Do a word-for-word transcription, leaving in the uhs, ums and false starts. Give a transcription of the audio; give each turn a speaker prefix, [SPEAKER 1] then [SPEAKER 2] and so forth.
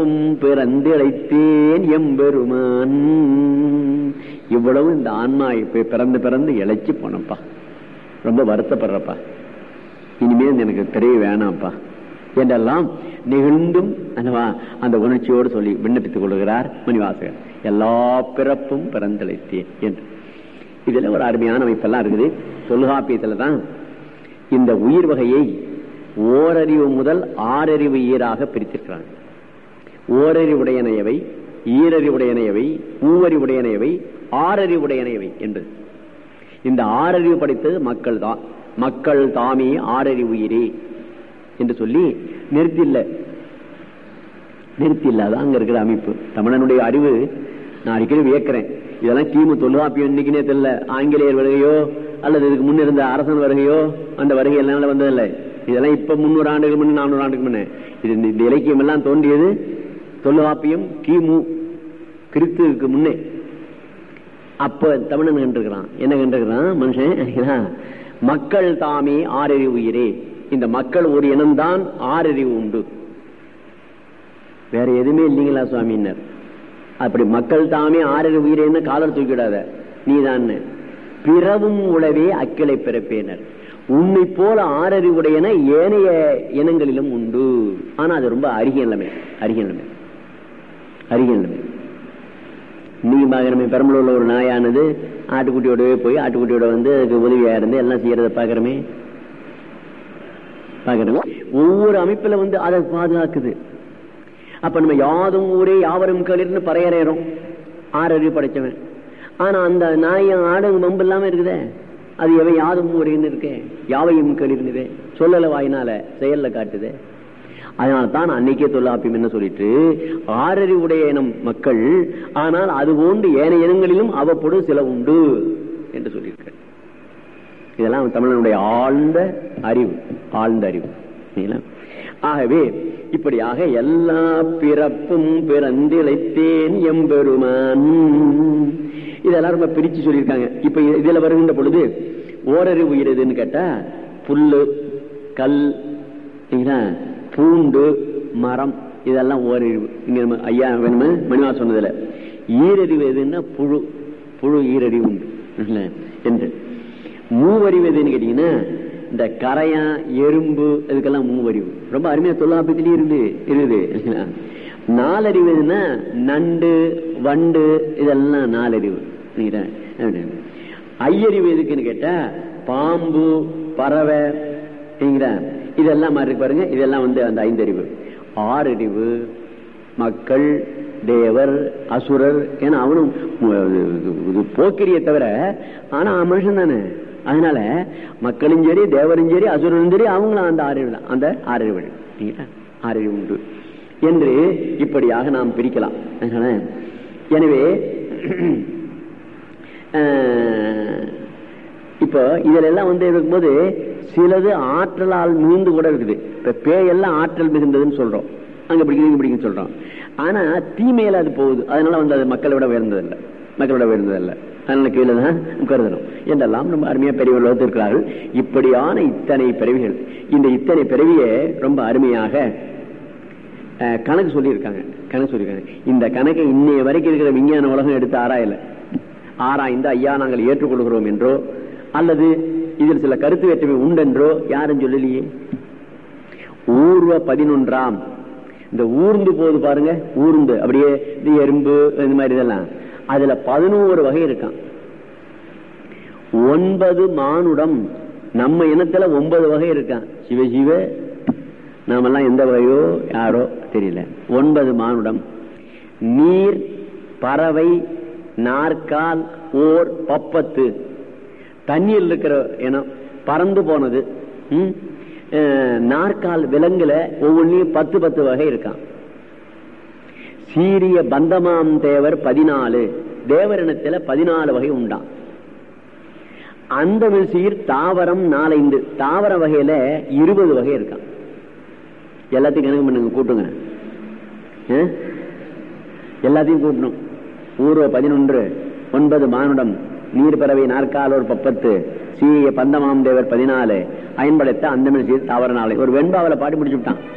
[SPEAKER 1] பிறப்பும் பிறந்து இழைத்தேன் எம்பெருமான். இவ்வளவு இந்த ஆன்மா இப்ப பிறந்து பிறந்து இழைச்சி போனப்பா, ரொம்ப வருத்தப்படுறப்பா, இனிமேல் எனக்கு தெரிய வேணாம்ப்பா என்றெல்லாம் நெகிழ்ந்தும் அந்த உணர்ச்சியோடு சொல்லி விண்ணப்பித்துக் கொள்கிறார் மணிவாசகர். எல்லா பிறப்பும் பிறந்தழைத்தேன் என்று. இதுல ஒரு அருமையான அமைப்பெல்லாம் இருக்குது. தொல்காப்பியத்துல தான் இந்த உயிர் வகையை ஓரறிவு முதல் ஆறறிவு ஈராக பிரித்திருக்கிறாங்க. ஓரறிவுடையனையவை, ஈரறிவுடையனையவை, மூவறிவுடையனையவை, ஆறறிவுடையனையவை என்பது. இந்த ஆறறிவு படைத்தது மக்கள் தான். மக்கள் தாமே ஆறறிவு உயிரே என்று சொல்லி நிறுத்தில்ல நிறுத்தில்ல அதான் அங்க இருக்கிற அமைப்பு. தமிழனுடைய அறிவு நான் அடிக்கடி வியக்கிறேன். இதெல்லாம் கிமு தொல்காப்பியம் இன்னைக்குனே தெரியல. ஆங்கிலேயர் வருகையோ அல்லது இதுக்கு முன்ன இருந்த அரசன் வருகையோ அந்த வருகை எல்லாம் வந்ததில்லை. இதெல்லாம் இப்ப முன்னூறு ஆண்டுகள் முன்ன, நானூறு ஆண்டுக்கு முன்ன இது இந்த இலக்கியம் எல்லாம் தோன்றியது தொல்காப்பியம் கிமு கிறிஸ்துவுக்கு முன்னே. அப்ப தமிழன் கண்டிருக்கிறான். என்ன கண்டிருக்கிறான் மனுஷன்? மக்கள் தாமே ஆறறிவு உயிரே. இந்த மக்கள் ஒரு இனம்தான் ஆறறிவு உண்டு, வேற எதுவுமே இல்லைங்களா சுவாமினர். அப்படி மக்கள் தாமே ஆறறிவு உயிரேன்னு காலர் தூக்கிடாத நீதான். பிறவும் உளவே அக்கிளை பிறப்பேனர். உன்னை போல ஆறறிவுடையன ஏனைய இனங்களிலும் உண்டு. ஆனா அது ரொம்ப அருகிய நிலைமை, அருகிய நிலைமை, அருகிய நிலைமை. நீங்க பாக்கிறமே பெரம்பலூர்ல ஒரு நாயானது ஆட்டுக்குட்டியோடவே போய் ஆட்டுக்குட்டியோட வந்து அதுக்கு உதவியா இருந்து எல்லாம் செய்யறத பாக்கிறமே பாக்கிறோம். ஒவ்வொரு அமைப்புல வந்து அதை பாதுகாக்குது. அப்ப நம்ம யாதும் ஊரே யாவரும் களிர்னு பறையறோம் ஆறறிவு படைச்சவன். ஆனா அந்த நாயும் ஆடும் மம்பு இல்லாம இருக்குதே, அது எவை யாதும் ஊரேன்னு இருக்கே, யாவையும் களிர்னுதே, சொல்லல வாயினால செயல்ல காட்டுதே. அதனால தான் அன்னைக்கே தொல்லாப்பியம் என்ன சொல்லிட்டு ஆறறிவுடைய இனம் மக்கள், ஆனால் அது போன்று ஏனைய இனங்களிலும் அவ்வப்போது சில உண்டு என்று சொல்லியிருக்க. இதெல்லாம் தமிழனுடைய ஆழ்ந்த அறிவு, ஆழ்ந்த அறிவு. ஆகவே இப்படியாக எல்லா பிறப்பும் பிறந்திழைத்தேன் எம்பெருமான். இதெல்லாம் ரொம்ப பிரிச்சு சொல்லியிருக்காங்க. இப்ப இதுல வருகின்ற பொழுது ஓரறிவு உயிர் எதுன்னு கேட்டா புல்லு, கல், பூண்டு, மரம், இதெல்லாம் ஓரறிவு. இங்க ஐயா வேணுமே மணிவா சொன்னதுல ஈரறிவு எதுன்னா புழு, புழு ஈரறிவு உண்டு என்று. மூவறிவு எதுன்னு கேட்டீங்கன்னா இந்த கரையான், எறும்பு, இதுக்கெல்லாம் மூவறிவு. ரொம்ப அருமையா தொல்லாப்பியத்திலேயே இருந்து இருக்குது. நாலறிவு எதுன்னா நண்டு, வண்டு, இதெல்லாம் நாலறிவு. ஐயறிவு எதுக்குன்னு கேட்டா பாம்பு, பறவை, இதெல்லாம் மாதிரி பாருங்க. இதெல்லாம் வந்து அந்த ஐந்தறிவு. ஆறறிவு மக்கள், தேவர், அசுரர். ஏன்னா அவனும் போக்கிரிய தவிர ஆனா மனுஷன் தானே. அதனால மக்களும் சரி, தேவரும் சரி, அசுரரும் சரி, அவங்களும் அந்த ஆறறிவு தான். அந்த ஆறறிவு ஆறறிவு உண்டு என்று இப்படியாக நாம் பிரிக்கலாம். எனவே இப்போ இதுல எல்லாம் வந்து இருக்கும்போது சிலது ஆற்றலால் மிகுந்து கூட இருக்குது. இப்ப பேயெல்லாம் ஆற்றல் மிகுந்ததுன்னு சொல்றோம், அங்க பிடிக்குது பிடிக்குன்னு சொல்றோம். ஆனா தீமையில அது போகுது. அதனால வந்து அது மக்களை விட உயர்ந்ததில்லை, மக்களை விட உயர்ந்ததில்லை. அதனால கீழே தான் கருதணும் என்றெல்லாம் ரொம்ப அருமையா பெரியவர்கள் வகுத்திருக்கிறார்கள். இப்படியான இத்தனை பிறவிகள், இந்த இத்தனை பிறவியை ரொம்ப அருமையாக கணக்கு சொல்லியிருக்காங்க. கணக்கு சொல்லியிருக்காங்க. இந்த கணக்கை இன்னைய வரைக்கும் இருக்கிற விஞ்ஞான உலகம் எடுத்து ஆராயல. ஆராய்ந்து ஐயா நாங்கள் ஏற்றுக்கொள்கிறோம் என்றோ அல்லது இதில் சில கருத்து வேற்றுமை உண்டென்றோ யாரும் சொல்லலையே. ஊர்வ பதினொன்றாம் இந்த ஊர்ந்து போது பாருங்க, ஊர்ந்து அப்படியே எறும்பு இந்த மாதிரி இதெல்லாம் அதுல பதினோரு வகை இருக்கான். ஒன்பது மானுடம், நம்ம இனத்துல ஒன்பது வகை இருக்கான். சிவ சிவ நாமெல்லாம் எந்த வகையோ யாரோ தெரியல. ஒன்பது மானுடம். நீர், பறவை, நாற்கால், ஓர், பப்பத்து. தண்ணீர் இருக்கிற இனம் பறந்து போனது. நாற்கால் விலங்குல ஒவ்வொன்றையும் பத்து பத்து வகை இருக்கான். சீரிய பந்தமாம் தேவர் பதினாலு, தேவர் இனத்துல பதினாலு வகை உண்டான். அந்த சீர் தாவரம் நாலைந்து, தாவர வகையில இருபது வகை இருக்கான். எல்லாத்தையும் கணக்கு பண்ணுங்க, கூட்டுங்க, எல்லாத்தையும் கூட்டணும். ஊர்வ பதினொன்று, ஒன்பது மானுடம், நீர் பறவை, நாற்காலோர் பப்பத்து, சீரிய பந்தமாம் தேவர் பதினாலு, ஐம்படைத்த அந்த சீர் தாவர நாளை. ஒரு வெண்பாவில பாட்டி முடிச்சு விட்டான்.